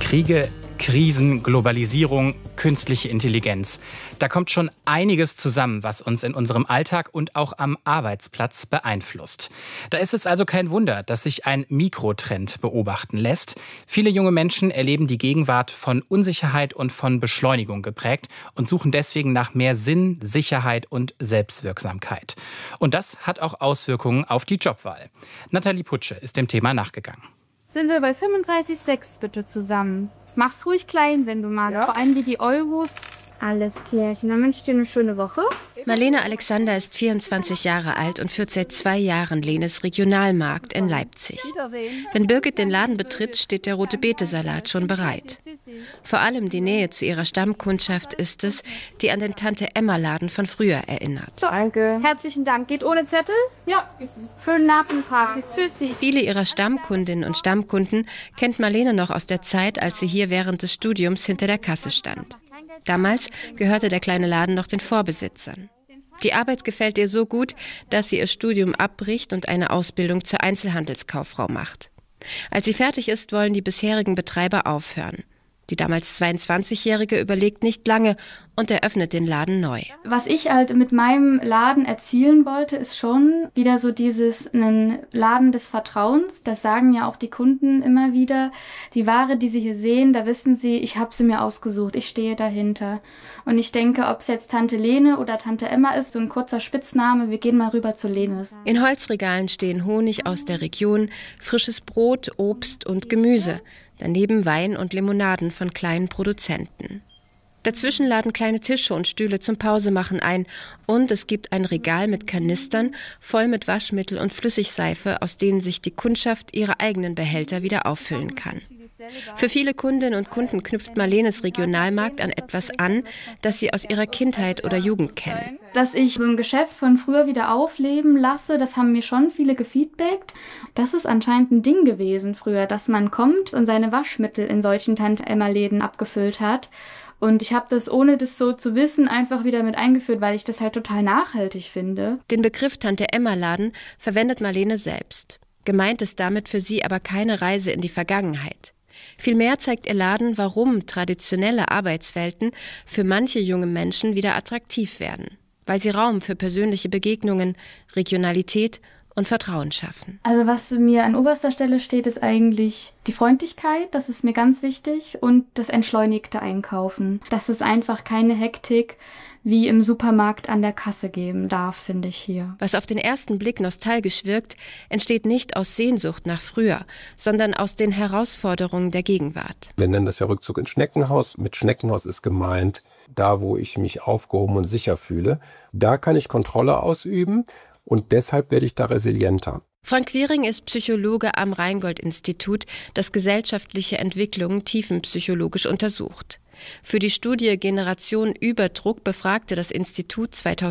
Kriege, Krisen, Globalisierung, künstliche Intelligenz. Da kommt schon einiges zusammen, was uns in unserem Alltag und auch am Arbeitsplatz beeinflusst. Da ist es also kein Wunder, dass sich ein Mikrotrend beobachten lässt. Viele junge Menschen erleben die Gegenwart von Unsicherheit und von Beschleunigung geprägt und suchen deswegen nach mehr Sinn, Sicherheit und Selbstwirksamkeit. Und das hat auch Auswirkungen auf die Jobwahl. Nathalie Putsche ist dem Thema nachgegangen. Sind wir bei 35,6 bitte zusammen. Mach's ruhig klein, wenn du magst. Ja. Vor allem die Euros. Alles klärchen. Dann wünsche ich dir eine schöne Woche. Marlene Alexander ist 24 Jahre alt und führt seit 2 Jahren Lenes Regionalmarkt in Leipzig. Wenn Birgit den Laden betritt, steht der Rote-Beete-Salat schon bereit. Vor allem die Nähe zu ihrer Stammkundschaft ist es, die an den Tante-Emma-Laden von früher erinnert. So, danke. Herzlichen Dank. Geht ohne Zettel? Ja. Für den Nappenpark. Ist für Sie. Viele ihrer Stammkundinnen und Stammkunden kennt Marlene noch aus der Zeit, als sie hier während des Studiums hinter der Kasse stand. Damals gehörte der kleine Laden noch den Vorbesitzern. Die Arbeit gefällt ihr so gut, dass sie ihr Studium abbricht und eine Ausbildung zur Einzelhandelskauffrau macht. Als sie fertig ist, wollen die bisherigen Betreiber aufhören. Die damals 22-Jährige überlegt nicht lange und eröffnet den Laden neu. Was ich halt mit meinem Laden erzielen wollte, ist schon wieder so einen Laden des Vertrauens. Das sagen ja auch die Kunden immer wieder. Die Ware, die sie hier sehen, da wissen sie, ich habe sie mir ausgesucht, ich stehe dahinter. Und ich denke, ob es jetzt Tante Lene oder Tante Emma ist, so ein kurzer Spitzname, wir gehen mal rüber zu Lenes. In Holzregalen stehen Honig aus der Region, frisches Brot, Obst und Gemüse. Daneben Wein und Limonaden von kleinen Produzenten. Dazwischen laden kleine Tische und Stühle zum Pausemachen ein und es gibt ein Regal mit Kanistern voll mit Waschmittel und Flüssigseife, aus denen sich die Kundschaft ihre eigenen Behälter wieder auffüllen kann. Für viele Kundinnen und Kunden knüpft Marlenes Regionalmarkt an etwas an, das sie aus ihrer Kindheit oder Jugend kennen. Dass ich so ein Geschäft von früher wieder aufleben lasse, das haben mir schon viele gefeedbackt. Das ist anscheinend ein Ding gewesen früher, dass man kommt und seine Waschmittel in solchen Tante-Emma-Läden abgefüllt hat. Und ich habe das, ohne das so zu wissen, einfach wieder mit eingeführt, weil ich das halt total nachhaltig finde. Den Begriff Tante-Emma-Laden verwendet Marlene selbst. Gemeint ist damit für sie aber keine Reise in die Vergangenheit. Vielmehr zeigt ihr Laden, warum traditionelle Arbeitswelten für manche junge Menschen wieder attraktiv werden, weil sie Raum für persönliche Begegnungen, Regionalität und Vertrauen schaffen. Also was mir an oberster Stelle steht, ist eigentlich die Freundlichkeit, das ist mir ganz wichtig, und das entschleunigte Einkaufen. Dass es einfach keine Hektik wie im Supermarkt an der Kasse geben darf, finde ich hier. Was auf den ersten Blick nostalgisch wirkt, entsteht nicht aus Sehnsucht nach früher, sondern aus den Herausforderungen der Gegenwart. Wir nennen das ja Rückzug ins Schneckenhaus. Mit Schneckenhaus ist gemeint, da wo ich mich aufgehoben und sicher fühle. Da kann ich Kontrolle ausüben und deshalb werde ich da resilienter. Frank Quiring ist Psychologe am Rheingold-Institut, das gesellschaftliche Entwicklungen tiefenpsychologisch untersucht. Für die Studie Generation Überdruck befragte das Institut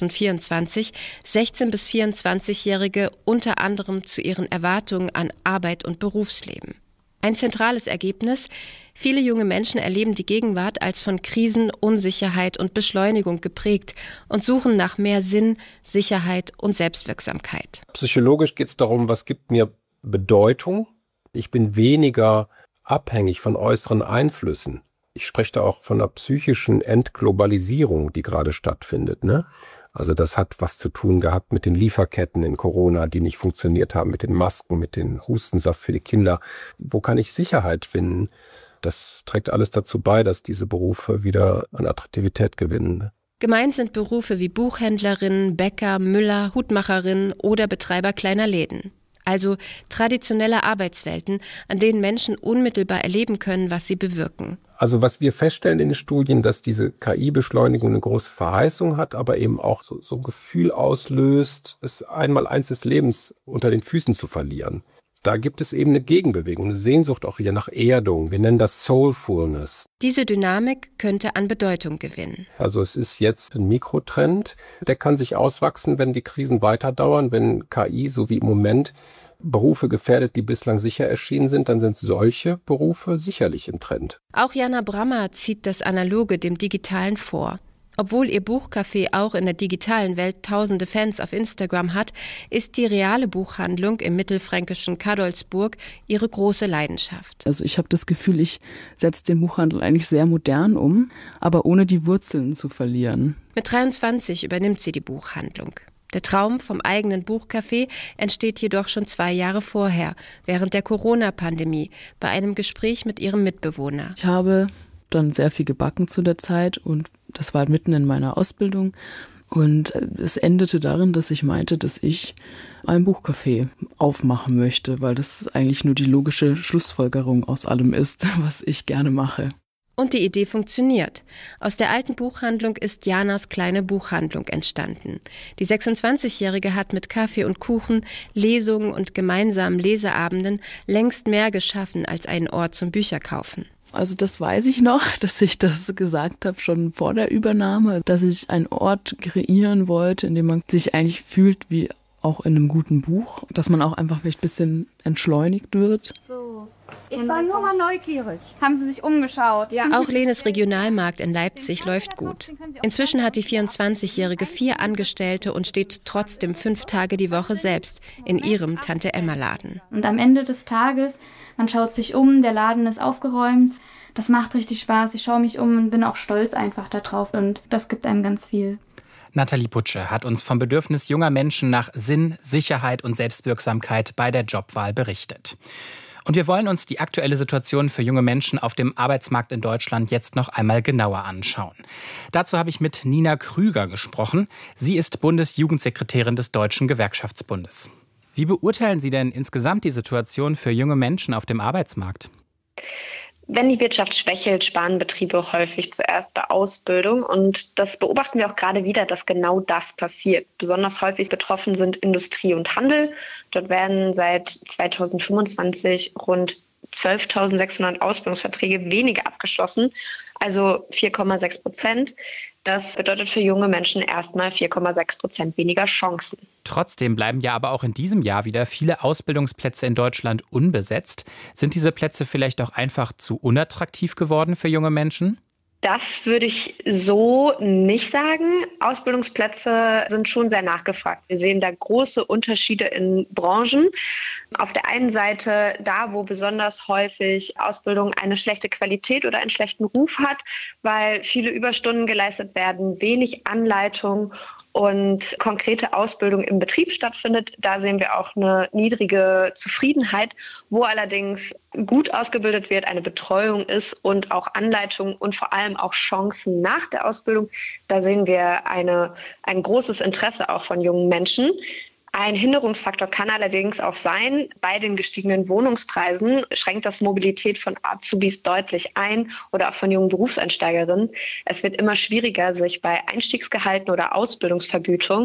2024 16- bis 24-Jährige unter anderem zu ihren Erwartungen an Arbeit und Berufsleben. Ein zentrales Ergebnis: Viele junge Menschen erleben die Gegenwart als von Krisen, Unsicherheit und Beschleunigung geprägt und suchen nach mehr Sinn, Sicherheit und Selbstwirksamkeit. Psychologisch geht es darum, was gibt mir Bedeutung. Ich bin weniger abhängig von äußeren Einflüssen. Ich spreche da auch von einer psychischen Entglobalisierung, die gerade stattfindet, ne? Also das hat was zu tun gehabt mit den Lieferketten in Corona, die nicht funktioniert haben, mit den Masken, mit den Hustensaft für die Kinder. Wo kann ich Sicherheit finden? Das trägt alles dazu bei, dass diese Berufe wieder an Attraktivität gewinnen. Gemeint sind Berufe wie Buchhändlerin, Bäcker, Müller, Hutmacherin oder Betreiber kleiner Läden. Also traditionelle Arbeitswelten, an denen Menschen unmittelbar erleben können, was sie bewirken. Also was wir feststellen in den Studien, dass diese KI-Beschleunigung eine große Verheißung hat, aber eben auch so ein Gefühl auslöst, es Einmaleins des Lebens unter den Füßen zu verlieren. Da gibt es eben eine Gegenbewegung, eine Sehnsucht auch hier nach Erdung. Wir nennen das Soulfulness. Diese Dynamik könnte an Bedeutung gewinnen. Also es ist jetzt ein Mikrotrend, der kann sich auswachsen, wenn die Krisen weiterdauern, wenn KI, so wie im Moment, Berufe gefährdet, die bislang sicher erschienen sind, dann sind solche Berufe sicherlich im Trend. Auch Jana Brammer zieht das Analoge dem Digitalen vor. Obwohl ihr Buchcafé auch in der digitalen Welt tausende Fans auf Instagram hat, ist die reale Buchhandlung im mittelfränkischen Cadolzburg ihre große Leidenschaft. Also ich habe das Gefühl, ich setze den Buchhandel eigentlich sehr modern um, aber ohne die Wurzeln zu verlieren. Mit 23 übernimmt sie die Buchhandlung. Der Traum vom eigenen Buchcafé entsteht jedoch schon 2 Jahre vorher, während der Corona-Pandemie, bei einem Gespräch mit ihrem Mitbewohner. Ich habe dann sehr viel gebacken zu der Zeit und das war mitten in meiner Ausbildung und es endete darin, dass ich meinte, dass ich ein Buchcafé aufmachen möchte, weil das eigentlich nur die logische Schlussfolgerung aus allem ist, was ich gerne mache. Und die Idee funktioniert. Aus der alten Buchhandlung ist Janas kleine Buchhandlung entstanden. Die 26-Jährige hat mit Kaffee und Kuchen, Lesungen und gemeinsamen Leseabenden längst mehr geschaffen als einen Ort zum Bücherkaufen. Also das weiß ich noch, dass ich das gesagt habe, schon vor der Übernahme, dass ich einen Ort kreieren wollte, in dem man sich eigentlich fühlt wie auch in einem guten Buch, dass man auch einfach vielleicht ein bisschen entschleunigt wird. So. Ich war nur mal neugierig. Haben Sie sich umgeschaut? Ja. Auch Lenes Regionalmarkt in Leipzig läuft gut. Inzwischen hat die 24-Jährige 4 Angestellte und steht trotzdem 5 Tage die Woche selbst in ihrem Tante-Emma-Laden. Und am Ende des Tages, man schaut sich um, der Laden ist aufgeräumt. Das macht richtig Spaß. Ich schaue mich um und bin auch stolz einfach darauf. Und das gibt einem ganz viel. Nathalie Putsche hat uns vom Bedürfnis junger Menschen nach Sinn, Sicherheit und Selbstwirksamkeit bei der Jobwahl berichtet. Und wir wollen uns die aktuelle Situation für junge Menschen auf dem Arbeitsmarkt in Deutschland jetzt noch einmal genauer anschauen. Dazu habe ich mit Nina Krüger gesprochen. Sie ist Bundesjugendsekretärin des Deutschen Gewerkschaftsbundes. Wie beurteilen Sie denn insgesamt die Situation für junge Menschen auf dem Arbeitsmarkt? Wenn die Wirtschaft schwächelt, sparen Betriebe häufig zuerst bei Ausbildung. Und das beobachten wir auch gerade wieder, dass genau das passiert. Besonders häufig betroffen sind Industrie und Handel. Dort werden seit 2025 rund 12.600 Ausbildungsverträge weniger abgeschlossen, also 4,6%. Das bedeutet für junge Menschen erstmal 4,6% weniger Chancen. Trotzdem bleiben ja aber auch in diesem Jahr wieder viele Ausbildungsplätze in Deutschland unbesetzt. Sind diese Plätze vielleicht auch einfach zu unattraktiv geworden für junge Menschen? Das würde ich so nicht sagen. Ausbildungsplätze sind schon sehr nachgefragt. Wir sehen da große Unterschiede in Branchen. Auf der einen Seite da, wo besonders häufig Ausbildung eine schlechte Qualität oder einen schlechten Ruf hat, weil viele Überstunden geleistet werden, wenig Anleitung und konkrete Ausbildung im Betrieb stattfindet. Da sehen wir auch eine niedrige Zufriedenheit, wo allerdings gut ausgebildet wird, eine Betreuung ist und auch Anleitung und vor allem auch Chancen nach der Ausbildung. Da sehen wir ein großes Interesse auch von jungen Menschen. Ein Hinderungsfaktor kann allerdings auch sein, bei den gestiegenen Wohnungspreisen schränkt das Mobilität von Azubis deutlich ein oder auch von jungen Berufseinsteigerinnen. Es wird immer schwieriger, sich bei Einstiegsgehalten oder Ausbildungsvergütung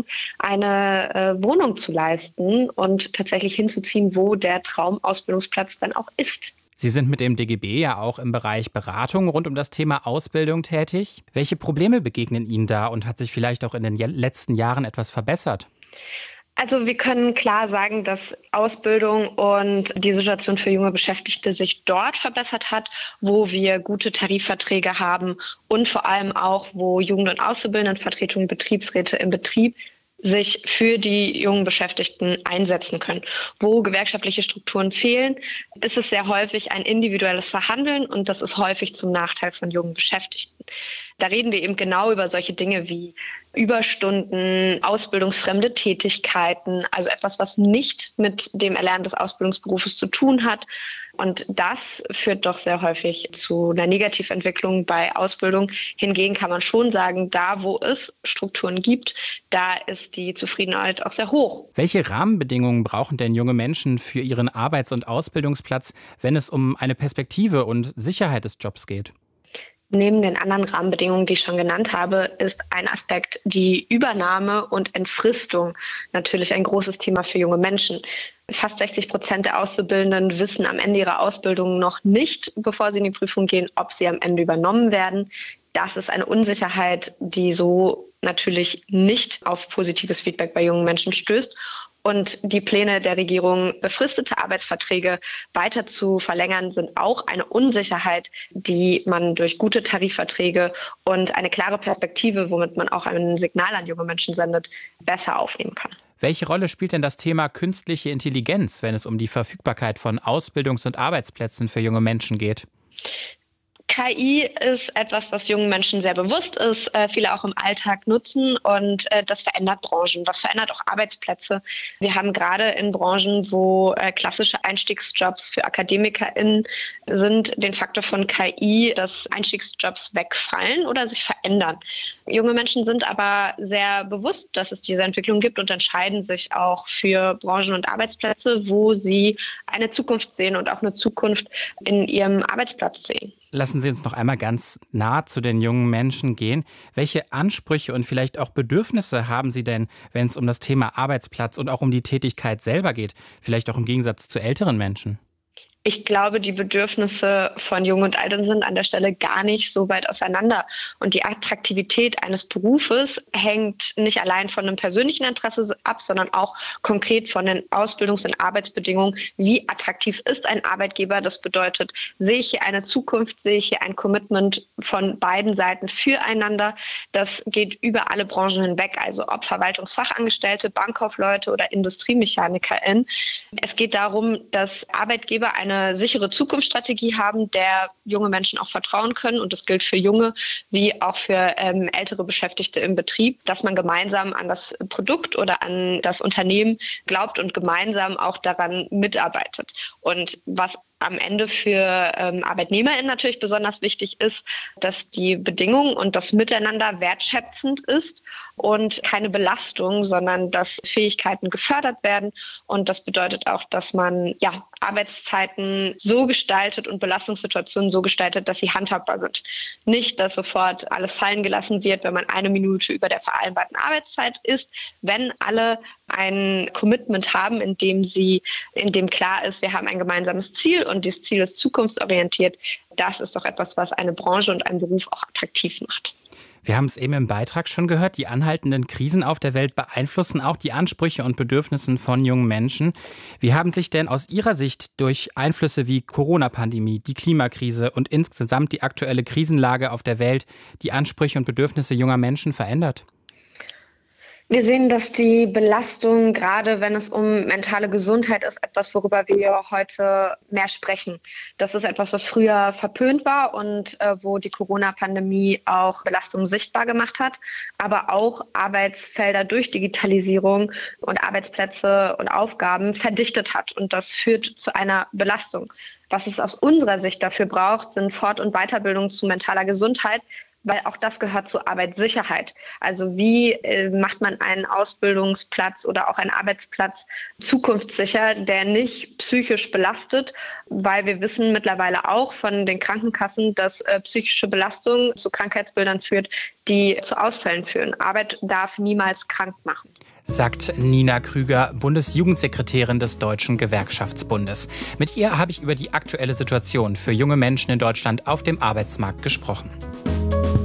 eine Wohnung zu leisten und tatsächlich hinzuziehen, wo der Traumausbildungsplatz dann auch ist. Sie sind mit dem DGB ja auch im Bereich Beratung rund um das Thema Ausbildung tätig. Welche Probleme begegnen Ihnen da und hat sich vielleicht auch in den letzten Jahren etwas verbessert? Also wir können klar sagen, dass Ausbildung und die Situation für junge Beschäftigte sich dort verbessert hat, wo wir gute Tarifverträge haben und vor allem auch, wo Jugend- und Auszubildendenvertretungen, Betriebsräte im Betrieb sich für die jungen Beschäftigten einsetzen können. Wo gewerkschaftliche Strukturen fehlen, ist es sehr häufig ein individuelles Verhandeln und das ist häufig zum Nachteil von jungen Beschäftigten. Da reden wir eben genau über solche Dinge wie Überstunden, ausbildungsfremde Tätigkeiten, also etwas, was nicht mit dem Erlernen des Ausbildungsberufes zu tun hat. Und das führt doch sehr häufig zu einer Negativentwicklung bei Ausbildung. Hingegen kann man schon sagen, da wo es Strukturen gibt, da ist die Zufriedenheit auch sehr hoch. Welche Rahmenbedingungen brauchen denn junge Menschen für ihren Arbeits- und Ausbildungsplatz, wenn es um eine Perspektive und Sicherheit des Jobs geht? Neben den anderen Rahmenbedingungen, die ich schon genannt habe, ist ein Aspekt die Übernahme und Entfristung natürlich ein großes Thema für junge Menschen. Fast 60% der Auszubildenden wissen am Ende ihrer Ausbildung noch nicht, bevor sie in die Prüfung gehen, ob sie am Ende übernommen werden. Das ist eine Unsicherheit, die so natürlich nicht auf positives Feedback bei jungen Menschen stößt. Und die Pläne der Regierung, befristete Arbeitsverträge weiter zu verlängern, sind auch eine Unsicherheit, die man durch gute Tarifverträge und eine klare Perspektive, womit man auch ein Signal an junge Menschen sendet, besser aufnehmen kann. Welche Rolle spielt denn das Thema künstliche Intelligenz, wenn es um die Verfügbarkeit von Ausbildungs- und Arbeitsplätzen für junge Menschen geht? KI ist etwas, was jungen Menschen sehr bewusst ist, viele auch im Alltag nutzen und das verändert Branchen, das verändert auch Arbeitsplätze. Wir haben gerade in Branchen, wo klassische Einstiegsjobs für AkademikerInnen sind, den Faktor von KI, dass Einstiegsjobs wegfallen oder sich verändern. Junge Menschen sind aber sehr bewusst, dass es diese Entwicklung gibt und entscheiden sich auch für Branchen und Arbeitsplätze, wo sie eine Zukunft sehen und auch eine Zukunft in ihrem Arbeitsplatz sehen. Lassen Sie uns noch einmal ganz nah zu den jungen Menschen gehen. Welche Ansprüche und vielleicht auch Bedürfnisse haben Sie denn, wenn es um das Thema Arbeitsplatz und auch um die Tätigkeit selber geht? Vielleicht auch im Gegensatz zu älteren Menschen? Ich glaube, die Bedürfnisse von Jung und Alten sind an der Stelle gar nicht so weit auseinander. Und die Attraktivität eines Berufes hängt nicht allein von einem persönlichen Interesse ab, sondern auch konkret von den Ausbildungs- und Arbeitsbedingungen. Wie attraktiv ist ein Arbeitgeber? Das bedeutet, sehe ich hier eine Zukunft, sehe ich hier ein Commitment von beiden Seiten füreinander? Das geht über alle Branchen hinweg, also ob Verwaltungsfachangestellte, Bankkaufleute oder IndustriemechanikerInnen. Es geht darum, dass Arbeitgeber eine sichere Zukunftsstrategie haben, der junge Menschen auch vertrauen können. Und das gilt für junge wie auch für ältere Beschäftigte im Betrieb, dass man gemeinsam an das Produkt oder an das Unternehmen glaubt und gemeinsam auch daran mitarbeitet. Und was am Ende für ArbeitnehmerInnen natürlich besonders wichtig ist, dass die Bedingungen und das Miteinander wertschätzend ist und keine Belastung, sondern dass Fähigkeiten gefördert werden. Und das bedeutet auch, dass man Arbeitszeiten so gestaltet und Belastungssituationen so gestaltet, dass sie handhabbar sind. Nicht, dass sofort alles fallen gelassen wird, wenn man 1 Minute über der vereinbarten Arbeitszeit ist, wenn alle ein Commitment haben, in dem klar ist, wir haben ein gemeinsames Ziel und dieses Ziel ist zukunftsorientiert. Das ist doch etwas, was eine Branche und einen Beruf auch attraktiv macht. Wir haben es eben im Beitrag schon gehört, die anhaltenden Krisen auf der Welt beeinflussen auch die Ansprüche und Bedürfnisse von jungen Menschen. Wie haben sich denn aus Ihrer Sicht durch Einflüsse wie Corona-Pandemie, die Klimakrise und insgesamt die aktuelle Krisenlage auf der Welt die Ansprüche und Bedürfnisse junger Menschen verändert? Wir sehen, dass die Belastung, gerade wenn es um mentale Gesundheit ist, etwas, worüber wir heute mehr sprechen. Das ist etwas, was früher verpönt war und wo die Corona-Pandemie auch Belastung sichtbar gemacht hat, aber auch Arbeitsfelder durch Digitalisierung und Arbeitsplätze und Aufgaben verdichtet hat. Und das führt zu einer Belastung. Was es aus unserer Sicht dafür braucht, sind Fort- und Weiterbildung zu mentaler Gesundheit, weil auch das gehört zur Arbeitssicherheit. Also wie macht man einen Ausbildungsplatz oder auch einen Arbeitsplatz zukunftssicher, der nicht psychisch belastet, weil wir wissen mittlerweile auch von den Krankenkassen, dass psychische Belastung zu Krankheitsbildern führt, die zu Ausfällen führen. Arbeit darf niemals krank machen. Sagt Nina Krüger, Bundesjugendsekretärin des Deutschen Gewerkschaftsbundes. Mit ihr habe ich über die aktuelle Situation für junge Menschen in Deutschland auf dem Arbeitsmarkt gesprochen.